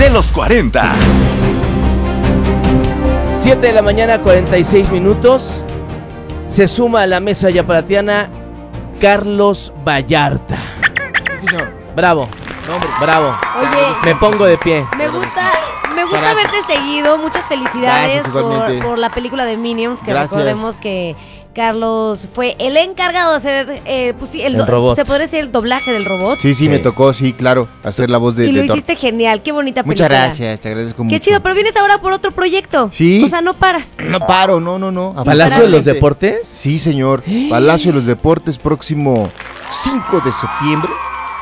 de los 40. 7 de la mañana, 46 minutos. Se suma a la mesa yaparatiana Carlos Vallarta. Sí, señor. Bravo, bravo. Oye, Me pongo de pie. me gusta haberte seguido. Muchas felicidades Gracias, por la película de Minions, que Gracias. recordemos que Carlos fue el encargado de hacer, pues sí, El robot. se podría decir el doblaje del robot. Sí, me tocó, sí, claro, hacer la voz de Y lo Thor. hiciste genial, qué bonita película. Muchas gracias, te agradezco mucho. Qué chido, pero vienes ahora por otro proyecto. Sí. O sea, no paras. No paro, no. ¿Palacio de los Deportes? Sí, señor. Palacio de los Deportes, próximo 5 de septiembre.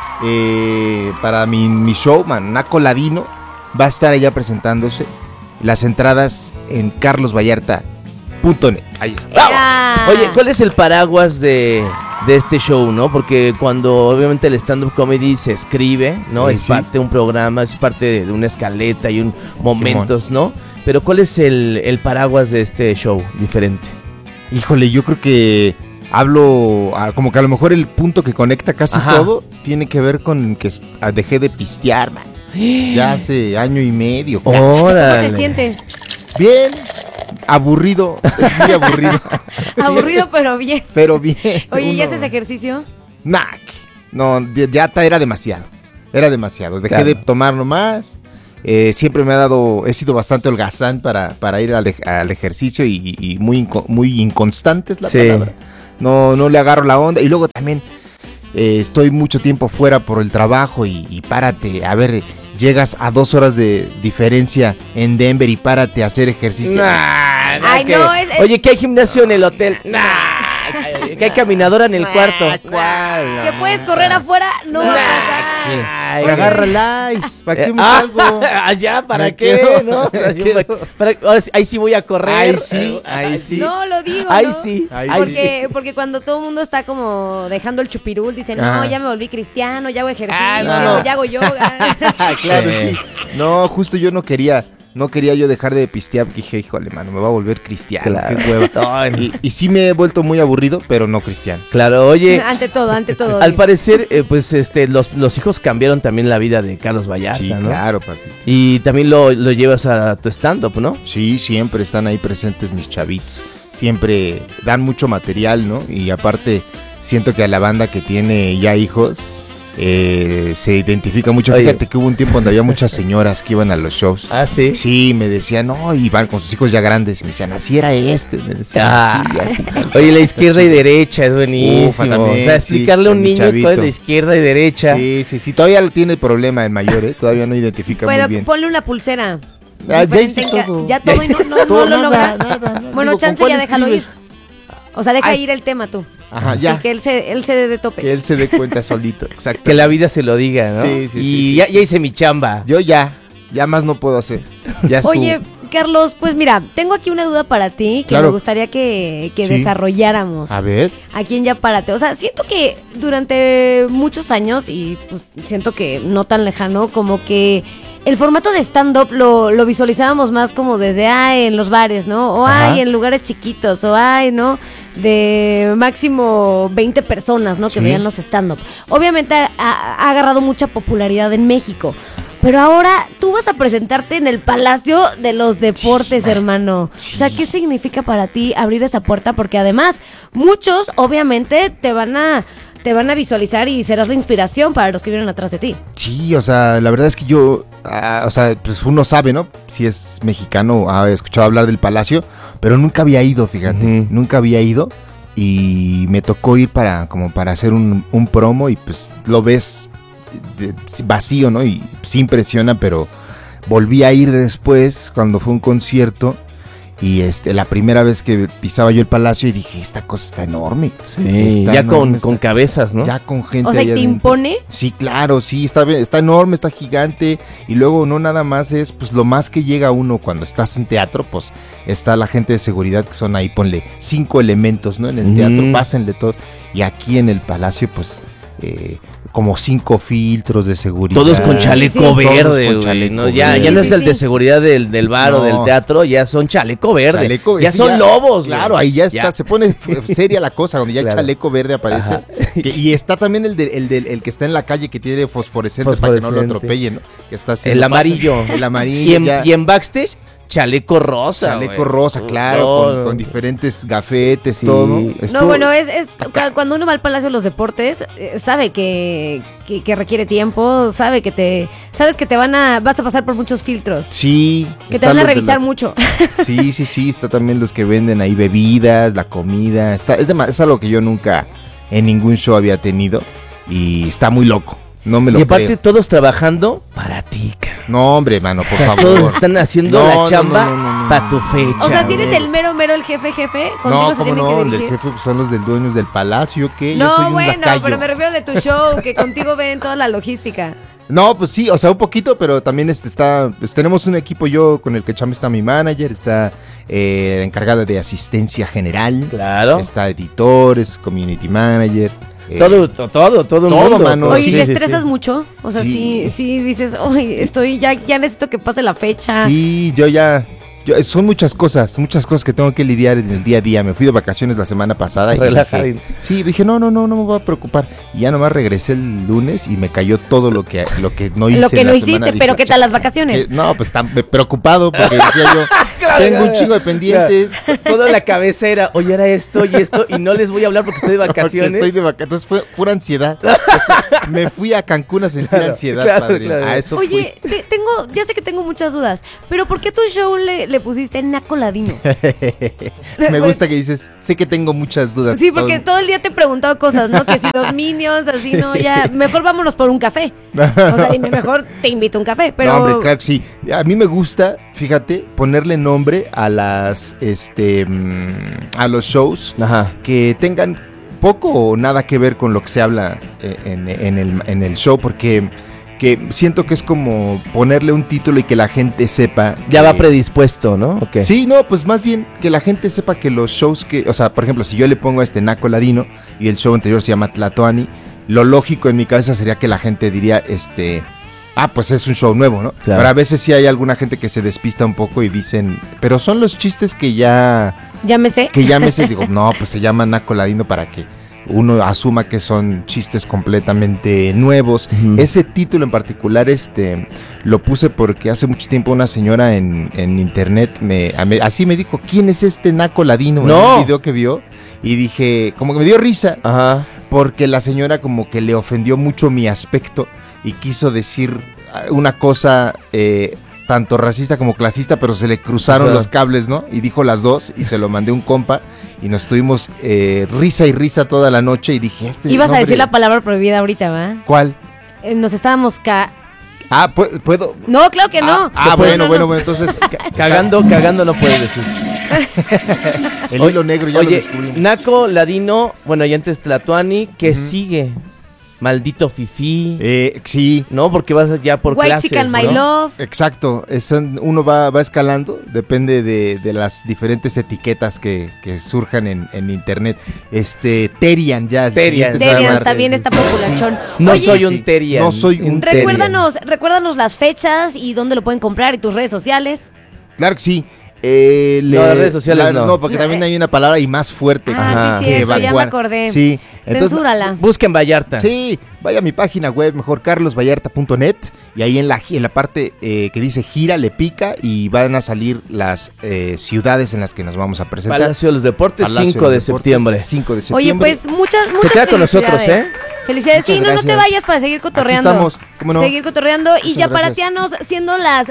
Para mi show, Manaco Ladino, va a estar allá presentándose. Las entradas en carlosvallarta.net. Ahí está. Ya. Oye, ¿cuál es el paraguas de este show, no? Porque cuando obviamente el stand-up comedy se escribe, ¿no? Es Sí. parte de un programa, es parte de una escaleta y un momentos, ¿no? Pero ¿cuál es el paraguas de este show diferente? Híjole, yo creo que hablo, como que a lo mejor el punto que conecta casi Ajá. todo tiene que ver con que dejé de pistear, man. Ya hace año y medio. ¿Cómo ¡Órale! te sientes? Bien, aburrido, es muy aburrido. Aburrido, pero bien. Pero bien. Oye, ¿y haces ejercicio? Nah, no, ya era demasiado. Era demasiado. Dejé Claro. de tomar nomás. Siempre he sido bastante holgazán para ir al ejercicio y muy inconstante es la Sí. palabra. No le agarro la onda. Y luego también estoy mucho tiempo fuera por el trabajo y párate. A ver, llegas a 2 horas de diferencia en Denver y párate a hacer ejercicio. Ay, que- no, es- Oye, ¿que hay gimnasio en el hotel? Que hay caminadora en el cuarto. Que puedes correr afuera, no va a pasar. Ay, Me agarra el ice. ¿Para qué me Ah, salgo? allá, ¿para Me qué? quedo, ¿No? me quedo. Ahí sí voy a correr. Ahí sí. No, lo digo, Ay, ¿no? sí. Ahí Porque cuando todo el mundo está como dejando el chupirul, dicen, no, Ajá. ya me volví cristiano, ya hago ejercicio, no. ya hago yoga. Claro, sí. No, justo yo no quería yo dejar de pistear. Dije, híjole, mano, me va a volver cristiano. Claro. Qué hueva. Y sí me he vuelto muy aburrido, pero no cristiano. Claro, oye, ante todo. al parecer, pues los hijos cambiaron también la vida de Carlos Vallarta, Sí, ¿no? claro, papi. Y también lo llevas a tu stand-up, ¿no? Sí, siempre están ahí presentes mis chavitos. Siempre dan mucho material, ¿no? Y aparte, siento que a la banda que tiene ya hijos se identifica mucho. Oye. Fíjate que hubo un tiempo donde había muchas señoras que iban a los shows. Ah, sí. Sí, me decían, no, y van con sus hijos ya grandes. Me decían, así era este. Me decían, así. Oye, la izquierda y derecha es buenísimo. Ufa, también, o sea, explicarle a un sí, niño chavito. cuál es la izquierda y derecha. Sí. Todavía lo tiene el problema el mayor, ¿eh? Todavía no identifica Bueno, muy bien. ponle una pulsera. Ya Diferente hice en todo. Ya todo y no Todo, lo logra. nada. Bueno, Digo, ¿con chance cuál ya déjalo ir. escribes? O sea, deja Ah, ir el tema tú. Ajá, Y ya. que él se dé de topes. Que él se dé cuenta solito. Exacto. Que la vida se lo diga, ¿no? Sí, sí, Y sí, ya, sí. ya hice mi chamba. Yo ya más no puedo hacer. Ya estuvo. Oye, Carlos, pues mira, tengo aquí una duda para ti que Claro. me gustaría que Sí. desarrolláramos. A ver. Aquí en Ya Párate. O sea, siento que durante muchos años, y pues siento que no tan lejano, como que el formato de stand-up lo visualizábamos más como desde, en los bares, ¿no? O, Ajá. en lugares chiquitos, o, ¿no? De máximo 20 personas, ¿no? Que Sí. veían los stand-up. Obviamente ha agarrado mucha popularidad en México. Pero ahora tú vas a presentarte en el Palacio de los Deportes, hermano. Sí. O sea, ¿qué significa para ti abrir esa puerta? Porque además, muchos obviamente te van a visualizar y serás la inspiración para los que vienen atrás de ti. Sí, o sea, la verdad es que yo, pues uno sabe, ¿no? Si es mexicano, ha escuchado hablar del Palacio, pero nunca había ido, fíjate. Ujú. Nunca había ido y me tocó ir para hacer un promo y pues lo ves vacío, ¿no? Y sí impresiona, pero volví a ir después cuando fue un concierto y la primera vez que pisaba yo el Palacio y dije, esta cosa está enorme. Sí, Está ya enorme, con está- cabezas, ¿no? Ya con gente O sea, ¿y allá te adentro. impone? Sí, claro, sí, está enorme, está gigante y luego no nada más es pues lo más que llega uno cuando estás en teatro, pues está la gente de seguridad que son ahí, ponle 5 elementos, ¿no? En el teatro, pásenle todo y aquí en el Palacio pues como 5 filtros de seguridad. Todos con chaleco sí. verde, Todos con güey, chaleco ¿no? Ya verde. no es Sí, el de sí. seguridad del bar o del No. teatro, ya son chaleco verde. Chaleco, ya sí, son lobos, Claro, güey. ahí ya está, se pone seria la cosa, donde ya Claro. el chaleco verde aparece. Ajá. Y está también el que está en la calle que tiene fosforescente para que no lo Fosforescente. atropellen, ¿no? Que está El haciendo amarillo. El amarillo. ya. Y en backstage, chaleco rosa. Chaleco güey. rosa, claro, No, con diferentes gafetes, Sí. todo. No, Estuvo- bueno, cuando uno va al Palacio de los Deportes, sabe que requiere tiempo, sabes que te vas a pasar por muchos filtros, Sí. que te están van a los de revisar la- mucho. Sí, está también los que venden ahí bebidas, la comida. Es algo que yo nunca en ningún show había tenido y está muy loco. No me lo Y aparte creo. todos trabajando para ti, cabrón. No, hombre, mano, por O sea, favor. todos están haciendo No, la no, chamba no, para tu fecha. O sea, si eres güey. el mero, el jefe, contigo No, se cómo tienen no, que el del dirigir. jefe pues, son los del dueños del palacio, ¿qué? Yo soy No, un bueno, lacayo. pero me refiero de tu show, que contigo ven toda la logística. No, pues sí, o sea, un poquito, pero también pues tenemos un equipo yo con el que chamba está mi manager, está encargada de asistencia general, Claro. está editores, community manager. Todo un todo, mundo. mano, Oye, sí, ¿te sí, estresas sí. mucho? O sea, Sí. sí dices, oye, ya necesito que pase la fecha. Sí, son muchas cosas que tengo que lidiar en el día a día. Me fui de vacaciones la semana pasada y Relaja. dije, no me voy a preocupar. Y ya nomás regresé el lunes y me cayó todo lo que no hice. Lo que en no la hiciste, semana. Dije, pero ¿qué tal las vacaciones? No, pues tan preocupado porque decía yo, tengo un chingo de pendientes. Toda la cabeza era, oye, era esto y esto, y no les voy a hablar porque estoy de Porque vacaciones. estoy de vacaciones. Entonces fue pura ansiedad. O sea, me fui a Cancún a sentir Claro, ansiedad, claro, padre. claro. A eso Oye, ya sé que tengo muchas dudas, pero ¿por qué tu show le pusiste Naco Ladino? fui. Me gusta que dices, sé que tengo muchas dudas. Sí, porque todo el día te he preguntado cosas, ¿no? Que si los Minions, así, no, ya, mejor vámonos por un café. O sea, dime, mejor te invito a un café, pero... No, hombre, claro que sí. A mí me gusta, fíjate, ponerle nombre a a los shows Ajá. que tengan poco o nada que ver con lo que se habla en el show, porque que siento que es como ponerle un título y que la gente sepa. Ya que- va predispuesto, ¿no? ¿O qué? Sí, no, pues más bien que la gente sepa que los shows o sea, por ejemplo, si yo le pongo a Naco Ladino y el show anterior se llama Tlatoani, lo lógico en mi cabeza sería que la gente diría, pues es un show nuevo, ¿no? Claro. Pero a veces sí hay alguna gente que se despista un poco y dicen, pero son los chistes que ya me sé, digo, no, pues se llama Naco Ladino para que uno asuma que son chistes completamente nuevos. Ujú. Ese título en particular, lo puse porque hace mucho tiempo una señora en internet así me dijo, ¿quién es Naco Ladino? En No. un video que vio, y dije, como que me dio risa, Ajá. porque la señora como que le ofendió mucho mi aspecto y quiso decir una cosa tanto racista como clasista, pero se le cruzaron Ajá. los cables, ¿no? Y dijo las dos y se lo mandé a un compa y nos estuvimos risa y risa toda la noche y dije, Ibas a nombre- decir la palabra prohibida ahorita, ¿va? ¿Cuál? Nos estábamos ¿puedo? No, claro que no. Bueno, entonces Cagando no puedes decir. el hilo negro ya lo Oye, descubrimos. Naco Ladino, bueno, y antes Tlatoani, ¿qué Ujú. sigue? Maldito fifí. Sí, No, porque vas ya por White clases, Chicken, My ¿no? Love. exacto, uno va escalando, depende de las diferentes etiquetas que surjan en internet. Terian ya. Terian. el siguiente se va a Terian llamar- también está populachón. No Oye, soy un Terian. No soy un Terian. Recuérdanos las fechas y dónde lo pueden comprar y tus redes sociales. Claro que sí. las redes sociales no. No, porque también hay una palabra y más fuerte. Ajá. Sí, que cierto, ya me evacuar. acordé. Sí. Entonces, Censúrala. Busquen Vallarta. sí, vaya a mi página web, mejor carlosvallarta.net, y ahí en la parte que dice gira, le pica y van a salir las ciudades en las que nos vamos a presentar. Palacio de los Deportes, Palacio 5 de los Deportes, septiembre. 5 de Oye, septiembre. pues muchas queda con nosotros, felicidades. Felicidades. Muchas Sí, no te gracias. vayas para seguir cotorreando. Aquí estamos, ¿cómo no? Seguir cotorreando. Y Muchas ya para gracias. Tianos, siendo las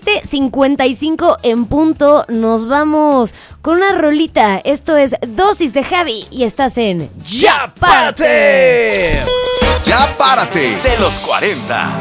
7:55 en punto, nos vamos con una rolita. Esto es Dosis de Javi y estás en ¡Ya párate! Ya párate de los 40.